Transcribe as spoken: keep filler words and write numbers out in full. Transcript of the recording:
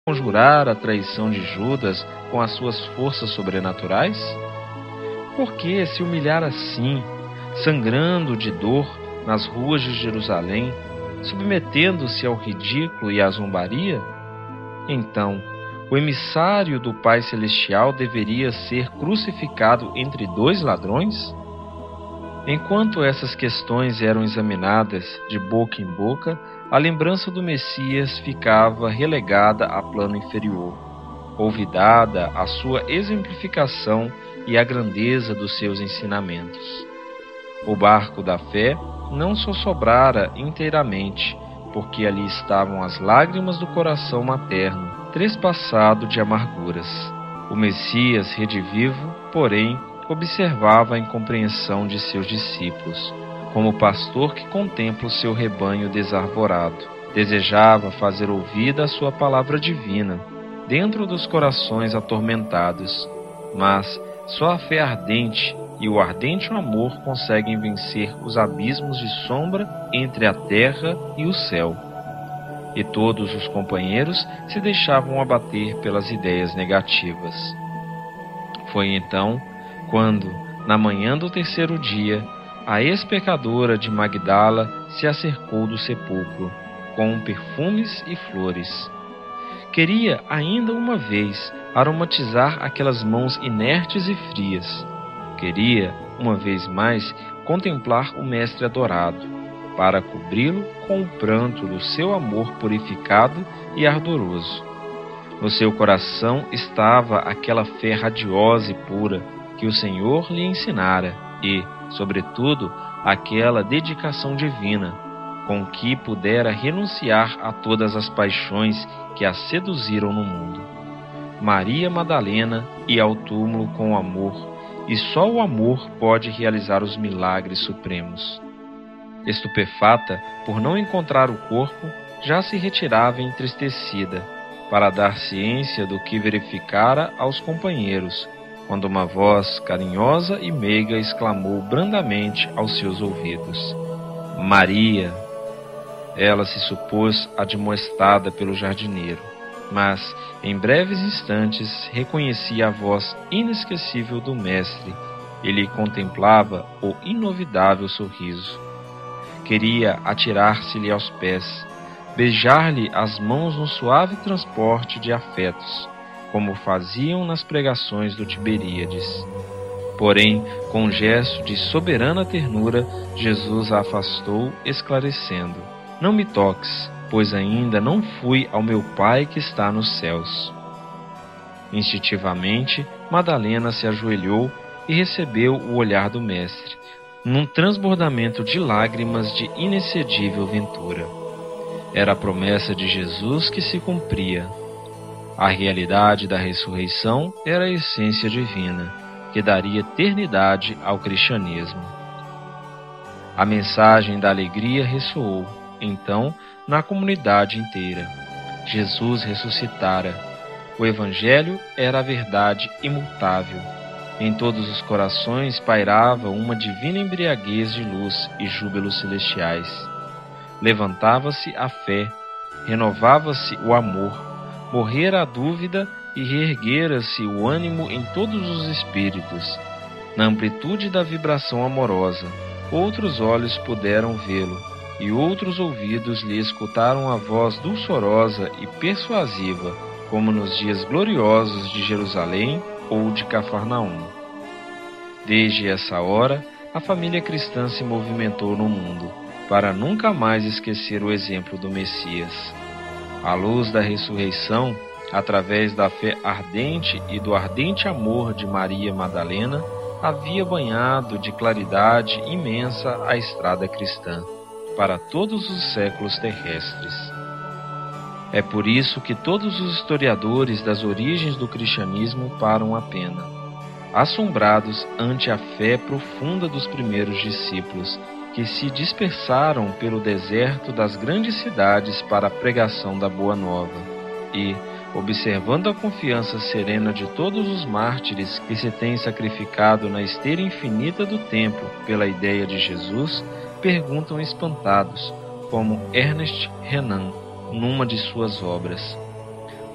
conjurar a traição de Judas com as suas forças sobrenaturais? Por que se humilhar assim, sangrando de dor nas ruas de Jerusalém, submetendo-se ao ridículo e à zombaria? Então, o emissário do Pai Celestial deveria ser crucificado entre dois ladrões? Enquanto essas questões eram examinadas de boca em boca, a lembrança do Messias ficava relegada a plano inferior, olvidada a sua exemplificação e a grandeza dos seus ensinamentos. O barco da fé não só sobrara inteiramente, porque ali estavam as lágrimas do coração materno, trespassado de amarguras. O Messias redivivo, porém, observava a incompreensão de seus discípulos, como o pastor que contempla o seu rebanho desarvorado. Desejava fazer ouvida a sua palavra divina, dentro dos corações atormentados, mas só a fé ardente e o ardente amor conseguem vencer os abismos de sombra entre a terra e o céu. E todos os companheiros se deixavam abater pelas ideias negativas. Foi então quando, na manhã do terceiro dia, a ex-pecadora de Magdala se acercou do sepulcro, com perfumes e flores. Queria ainda uma vez aromatizar aquelas mãos inertes e frias. Queria, uma vez mais, contemplar o Mestre adorado, para cobri-lo com o pranto do seu amor purificado e ardoroso. No seu coração estava aquela fé radiosa e pura que o Senhor lhe ensinara e, sobretudo, aquela dedicação divina, com que pudera renunciar a todas as paixões que a seduziram no mundo. Maria Madalena ia ao túmulo com amor, e só o amor pode realizar os milagres supremos. Estupefata por não encontrar o corpo, já se retirava entristecida, para dar ciência do que verificara aos companheiros, quando uma voz carinhosa e meiga exclamou brandamente aos seus ouvidos: Maria! Ela se supôs admoestada pelo jardineiro, mas, em breves instantes, reconhecia a voz inesquecível do Mestre e lhe contemplava o inovidável sorriso. Queria atirar-se-lhe aos pés, beijar-lhe as mãos no suave transporte de afetos, como faziam nas pregações do Tiberíades. Porém, com um gesto de soberana ternura, Jesus a afastou, esclarecendo: Não me toques, pois ainda não fui ao meu Pai que está nos céus. Instintivamente, Madalena se ajoelhou e recebeu o olhar do Mestre, num transbordamento de lágrimas de inexcedível ventura. Era a promessa de Jesus que se cumpria. A realidade da ressurreição era a essência divina, que daria eternidade ao cristianismo. A mensagem da alegria ressoou, então, na comunidade inteira. Jesus ressuscitara. O Evangelho era a verdade imutável. Em todos os corações pairava uma divina embriaguez de luz e júbilos celestiais. Levantava-se a fé, renovava-se o amor, morrera a dúvida e reerguera-se o ânimo em todos os espíritos. Na amplitude da vibração amorosa, outros olhos puderam vê-lo, e outros ouvidos lhe escutaram a voz dulçorosa e persuasiva, como nos dias gloriosos de Jerusalém ou de Cafarnaum. Desde essa hora, a família cristã se movimentou no mundo, para nunca mais esquecer o exemplo do Messias. A luz da ressurreição, através da fé ardente e do ardente amor de Maria Madalena, havia banhado de claridade imensa a estrada cristã, para todos os séculos terrestres. É por isso que todos os historiadores das origens do cristianismo param a pena, assombrados ante a fé profunda dos primeiros discípulos, que se dispersaram pelo deserto das grandes cidades para a pregação da Boa Nova, e, observando a confiança serena de todos os mártires que se têm sacrificado na esteira infinita do tempo pela ideia de Jesus, perguntam espantados, como Ernest Renan, numa de suas obras: